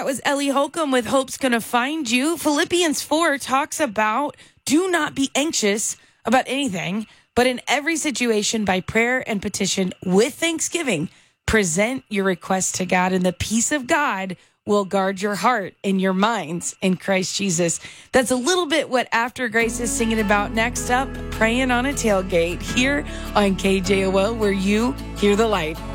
was Ellie Holcomb with Hope's Gonna Find You. Philippians 4 talks about do not be anxious about anything, but in every situation by prayer and petition with thanksgiving, present your requests to God, and the peace of God will guard your heart and your minds in Christ Jesus. That's a little bit what After Grace is singing about. Next up, Praying on a Tailgate here on KJOL, where you hear the light.